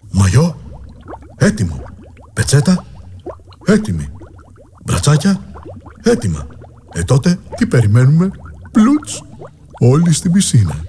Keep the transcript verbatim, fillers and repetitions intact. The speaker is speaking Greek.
Μαγιό, έτοιμο. Πετσέτα, έτοιμη. Μπρατσάκια, έτοιμα. Ε τότε τι περιμένουμε? Πλούτς, όλοι στην πισίνα.